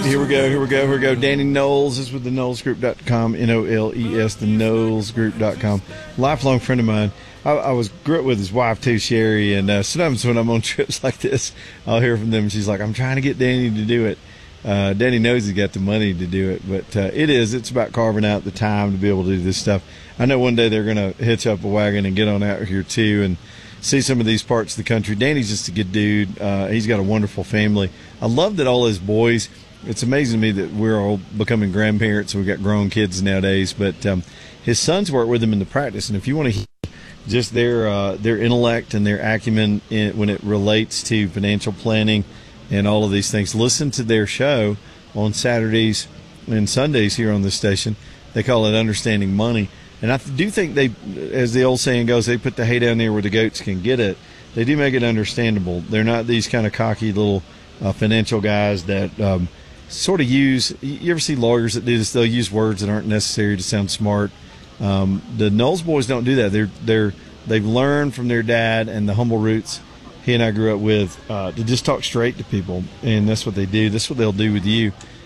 Here we go. Danny Knowles is with the KnowlesGroup.com, N-O-L-E-S, the KnowlesGroup.com. Lifelong friend of mine. I grew up with his wife, too, Sherry, and sometimes when I'm on trips like this, I'll hear from them. She's like, I'm trying to get Danny to do it. Danny knows he's got the money to do it, but it's about carving out the time to be able to do this stuff. I know one day they're going to hitch up a wagon and get on out here, too, and see some of these parts of the country. Danny's just a good dude. He's got a wonderful family. I love that all his boys, it's amazing to me that we're all becoming grandparents and we've got grown kids nowadays, but his sons work with him in the practice, and if you want to hear just their intellect and their acumen when it relates to financial planning and all of these things, listen to their show on Saturdays and Sundays here on this station. They call it Understanding Money. And I do think they, as the old saying goes, they put the hay down there where the goats can get it. They do make it understandable. They're not these kind of cocky little financial guys that sort of use – you ever see lawyers that do this? They'll use words that aren't necessary to sound smart. The Knowles boys don't do that. They've learned from their dad and the humble roots he and I grew up with to just talk straight to people, and that's what they do. That's what they'll do with you.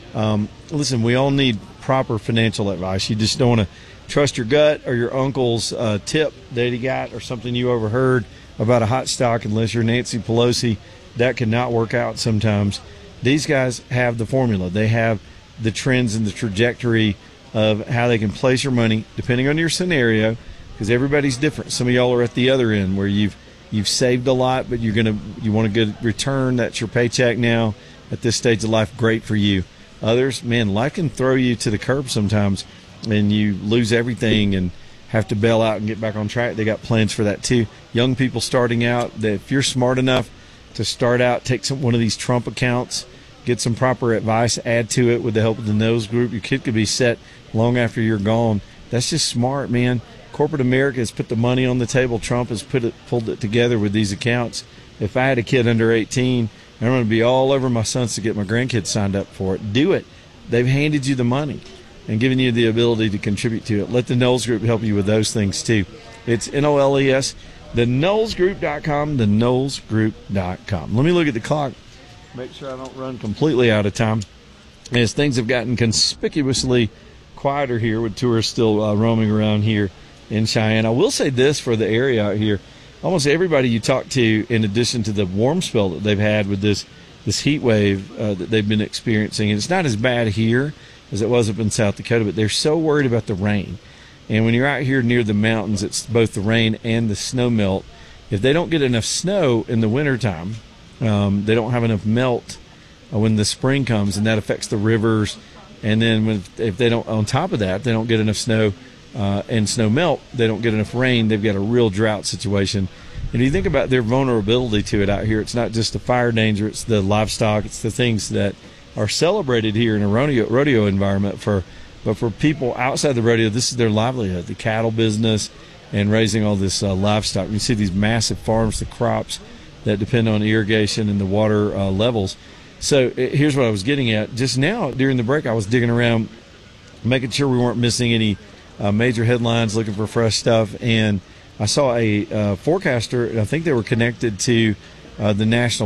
Listen, we all need proper financial advice. You just don't want to trust your gut or your uncle's tip that he got or something you overheard about a hot stock unless you're Nancy Pelosi. That cannot work out sometimes. These guys have the formula. They have the trends and the trajectory of how they can place your money depending on your scenario, because everybody's different. Some of y'all are at the other end where you've saved a lot, but you want a good return. That's your paycheck now at this stage of life. Great for you. Others, man, life can throw you to the curb sometimes, and you lose everything and have to bail out and get back on track. They got plans for that too. Young people starting out, that if you're smart enough to start out, take one of these Trump accounts, get some proper advice, add to it with the help of the Knowles Group. Your kid could be set long after you're gone. That's just smart, man. Corporate America has put the money on the table. Trump has pulled it together with these accounts. If I had a kid under 18, I'm going to be all over my sons to get my grandkids signed up for it. Do it. They've handed you the money and given you the ability to contribute to it. Let the Knowles Group help you with those things too. It's Knowles, the KnowlesGroup.com, the KnowlesGroup.com. Let me look at the clock, make sure I don't run completely out of time, as things have gotten conspicuously quieter here with tourists still roaming around here in Cheyenne. I will say this for the area out here. Almost everybody you talk to, in addition to the warm spell that they've had with this heat wave that they've been experiencing, and it's not as bad here as it was up in South Dakota, but they're so worried about the rain. And when you're out here near the mountains, it's both the rain and the snow melt. If they don't get enough snow in the wintertime, they don't have enough melt when the spring comes, and that affects the rivers. And then if they don't, on top of that, they don't get enough snow and snow melt, they don't get enough rain, they've got a real drought situation. And you think about their vulnerability to it out here, it's not just the fire danger, it's the livestock, it's the things that are celebrated here in a rodeo environment. But for people outside the rodeo, this is their livelihood, the cattle business and raising all this livestock. You see these massive farms, the crops that depend on irrigation and the water levels. So here's what I was getting at. Just now, during the break, I was digging around, making sure we weren't missing any major headlines, looking for fresh stuff, and I saw a forecaster, I think they were connected to the National